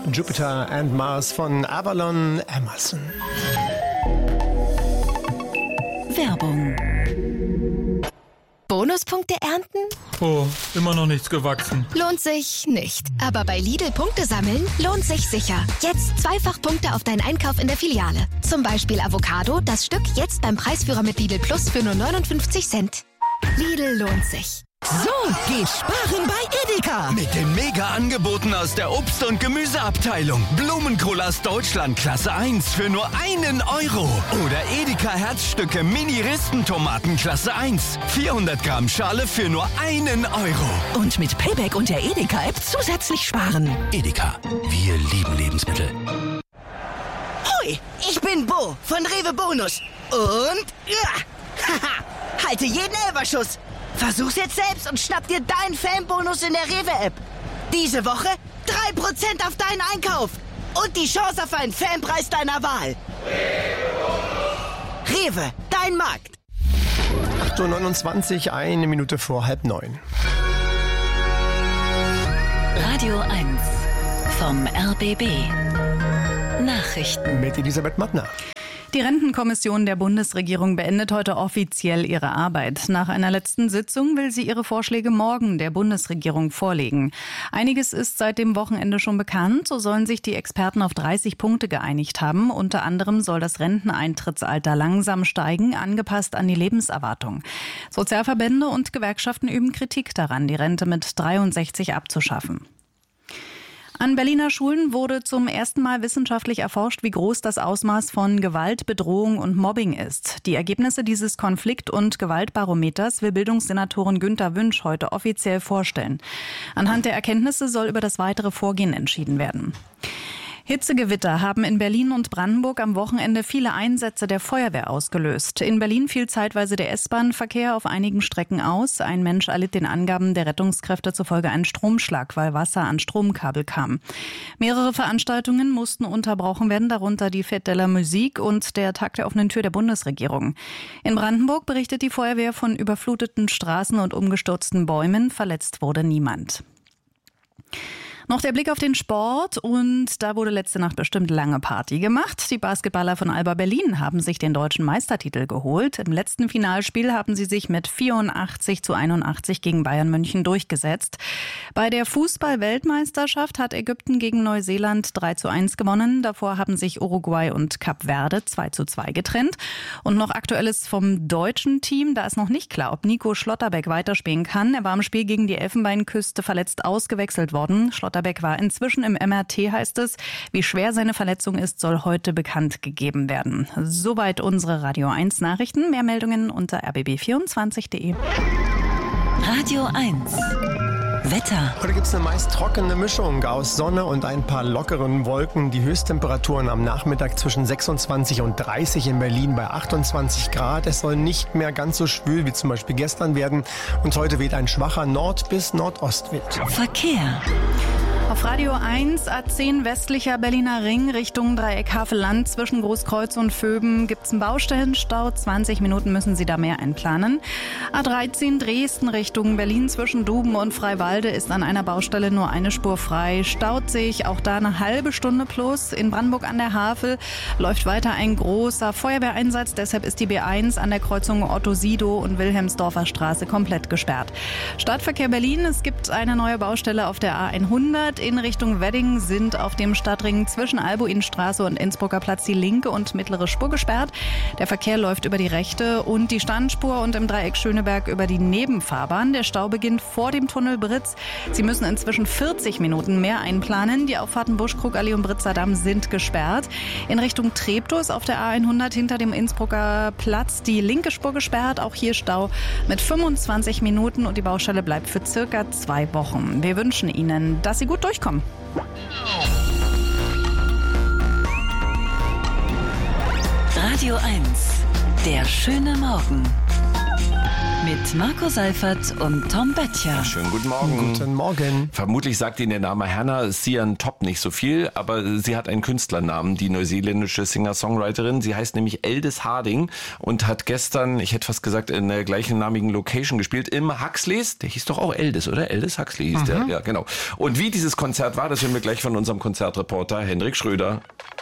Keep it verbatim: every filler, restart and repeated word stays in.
Jupiter and Mars von Avalon Emerson. Werbung. Bonuspunkte ernten? Oh, immer noch nichts gewachsen. Lohnt sich nicht. Aber bei Lidl Punkte sammeln lohnt sich sicher. Jetzt zweifach Punkte auf deinen Einkauf in der Filiale. Zum Beispiel Avocado, das Stück jetzt beim Preisführer mit Lidl Plus für nur neunundfünfzig Cent. Lidl lohnt sich. So geht Sparen bei Edeka. Mit den Mega-Angeboten aus der Obst- und Gemüseabteilung. Blumenkohl aus Deutschland Klasse eins für nur einen Euro. Oder Edeka Herzstücke Mini-Rispentomaten Klasse eins. vierhundert Gramm Schale für nur einen Euro. Und mit Payback und der Edeka-App zusätzlich sparen. Edeka, wir lieben Lebensmittel. Hoi, ich bin Bo von Rewe Bonus. Und ja, haha, halte jeden Elberschuss. Versuch's jetzt selbst und schnapp dir deinen Fanbonus in der Rewe-App. Diese Woche drei Prozent auf deinen Einkauf. Und die Chance auf einen Fanpreis deiner Wahl. Rewe, dein Markt. acht Uhr neunundzwanzig, eine Minute vor halb neun. Radio eins vom R B B. Nachrichten Mit Elisabeth Mattner. Die Rentenkommission der Bundesregierung beendet heute offiziell ihre Arbeit. Nach einer letzten Sitzung will sie ihre Vorschläge morgen der Bundesregierung vorlegen. Einiges ist seit dem Wochenende schon bekannt. So sollen sich die Experten auf dreißig Punkte geeinigt haben. Unter anderem soll das Renteneintrittsalter langsam steigen, angepasst an die Lebenserwartung. Sozialverbände und Gewerkschaften üben Kritik daran, die Rente mit dreiundsechzig abzuschaffen. An Berliner Schulen wurde zum ersten Mal wissenschaftlich erforscht, wie groß das Ausmaß von Gewalt, Bedrohung und Mobbing ist. Die Ergebnisse dieses Konflikt- und Gewaltbarometers will Bildungssenatorin Günter Wünsch heute offiziell vorstellen. Anhand der Erkenntnisse soll über das weitere Vorgehen entschieden werden. Hitzegewitter haben in Berlin und Brandenburg am Wochenende viele Einsätze der Feuerwehr ausgelöst. In Berlin fiel zeitweise der S-Bahn-Verkehr auf einigen Strecken aus. Ein Mensch erlitt den Angaben der Rettungskräfte zufolge einen Stromschlag, weil Wasser an Stromkabel kam. Mehrere Veranstaltungen mussten unterbrochen werden, darunter die Fête de la Musique und der Tag der offenen Tür der Bundesregierung. In Brandenburg berichtet die Feuerwehr von überfluteten Straßen und umgestürzten Bäumen. Verletzt wurde niemand. Noch der Blick auf den Sport und da wurde letzte Nacht bestimmt lange Party gemacht. Die Basketballer von Alba Berlin haben sich den deutschen Meistertitel geholt. Im letzten Finalspiel haben sie sich mit vierundachtzig zu einundachtzig gegen Bayern München durchgesetzt. Bei der Fußball-Weltmeisterschaft hat Ägypten gegen Neuseeland drei zu eins gewonnen. Davor haben sich Uruguay und Kap Verde zwei zu zwei getrennt. Und noch Aktuelles vom deutschen Team. Da ist noch nicht klar, ob Nico Schlotterbeck weiterspielen kann. Er war im Spiel gegen die Elfenbeinküste verletzt ausgewechselt worden. Schlotterbeck war inzwischen im M R T, heißt es. Wie schwer seine Verletzung ist, soll heute bekannt gegeben werden. Soweit unsere Radio eins Nachrichten. Mehr Meldungen unter r b b vierundzwanzig punkt d e. Radio eins Wetter. Heute gibt es eine meist trockene Mischung aus Sonne und ein paar lockeren Wolken. Die Höchsttemperaturen am Nachmittag zwischen sechsundzwanzig und dreißig, in Berlin bei achtundzwanzig Grad. Es soll nicht mehr ganz so schwül wie zum Beispiel gestern werden. Und heute weht ein schwacher Nord- bis Nordostwind. Verkehr. Auf Radio eins, A zehn westlicher Berliner Ring Richtung Dreieck Havelland zwischen Großkreuz und Vöben gibt es einen Baustellenstau. zwanzig Minuten müssen Sie da mehr einplanen. A dreizehn Dresden Richtung Berlin zwischen Duben und Freiwalde ist an einer Baustelle nur eine Spur frei. Staut sich auch da eine halbe Stunde plus. In Brandenburg an der Havel läuft weiter ein großer Feuerwehreinsatz. Deshalb ist die B eins an der Kreuzung Otto-Sido und Wilhelmsdorfer Straße komplett gesperrt. Stadtverkehr Berlin, es gibt eine neue Baustelle auf der A hundert. In Richtung Wedding sind auf dem Stadtring zwischen Albuinstraße und Innsbrucker Platz die linke und mittlere Spur gesperrt. Der Verkehr läuft über die rechte und die Standspur und im Dreieck Schöneberg über die Nebenfahrbahn. Der Stau beginnt vor dem Tunnel Britz. Sie müssen inzwischen vierzig Minuten mehr einplanen. Die Auffahrten Buschkrugallee und Britzer Damm sind gesperrt. In Richtung Treptow auf der A hundert hinter dem Innsbrucker Platz die linke Spur gesperrt. Auch hier Stau mit fünfundzwanzig Minuten und die Baustelle bleibt für circa zwei Wochen. Wir wünschen Ihnen, dass Sie gut durchkommen. Radio eins, der schöne Morgen. Mit Marco Seifert und Tom Böttcher. Schönen guten Morgen. Guten Morgen. Vermutlich sagt Ihnen der Name Hannah Sian Top nicht so viel, aber sie hat einen Künstlernamen, die neuseeländische Singer-Songwriterin. Sie heißt nämlich Eldis Harding und hat gestern, ich hätte fast gesagt, in der gleichnamigen Location gespielt, im Huxleys. Der hieß doch auch Eldis, oder? Eldis Huxley hieß mhm. der, ja genau. Und wie dieses Konzert war, das hören wir gleich von unserem Konzertreporter Hendrik Schröder.